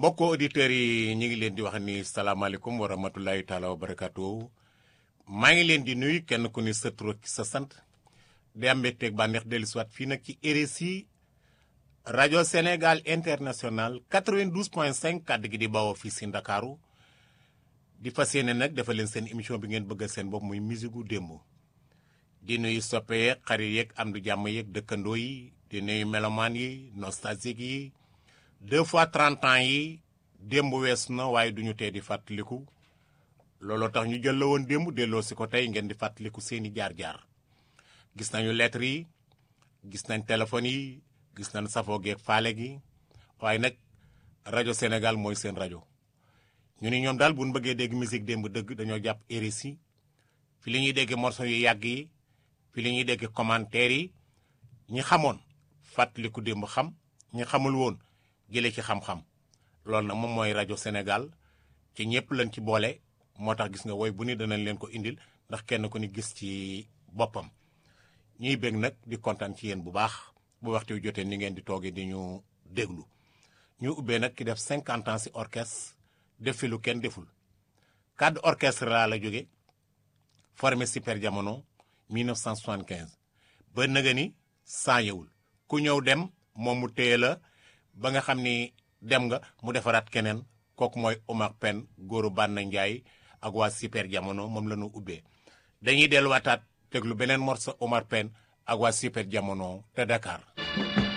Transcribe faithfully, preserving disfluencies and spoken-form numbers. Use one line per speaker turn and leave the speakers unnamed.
mbokku auditeurs yi ñu ngi leen di wax ni salaamaaleykum wa rahmatulahi taala wa barakaatu maa ngi leen di nuyu kenn ku ni sa tur ak sa sant di am mbégteeg bànneex dellusiwaat fii nag ci R S I rajo Sénégal international quatre-vingt-douze point cinq kàddu gi di bawoo fii si Ndakaaru di fas yéene nag dafa leen seen émission bi ngeen bëggal seen bopp muy musique gu démb di nuyu soppe yeeg xarit yeeg am du jàmm yeeg dëkkandoo yi di nuyu melomaan yi nostalgique yi deux fois trente ans yi démb wees na waaye duñu tee di fàttaliku looloo tax ñu jël la woon démb delloo si ko tey ngeen di fàttaliku seeni jaar-jaar gis nañu lettres yi gis nañ téléphones yi gis nañ safoo geeg faale gi waaye nag rajo Sénégal mooy seen rajo ñu ni ñoom daal bu ñu bëggee dégg musique démb dëgg dañoo jàpp R S I fi li ñuy dégg morceau yu yàgg yi fi li ñuy dégg commentaires yi ñi xamoon fàttaliku démb xam ñi xamul woon jëlee ci xam-xam loolu nag moom mooy rajo Sénégal ci ñëpp lañ ci boole moo tax gis nga woy bu ni danañ leen ko indil ndax kenn ku ni gis ci boppam ñuy bég nag di kontaan ci yéen bu baax bu waxtu wi jotee ni ngeen di toogee di ñu déglu ñu ubbee nag ki def cinquante ans si orchestre def fi lu kenn deful cadre orchestre laa la jóge formé Super Jamono mille neuf cent soixante-quinze ba nëga ni saa yewul ku ñëw dem moom mu téye la ba nga xam ni dem nga mu defaraat keneen kooku mooy Omar Pène góoru Banna Ndiaye ak waa Super Jamono moom la ñu ubbee dañuy delluwaataat teglu beneen morceau Omar Pène ak waa Super Jamono te Dakar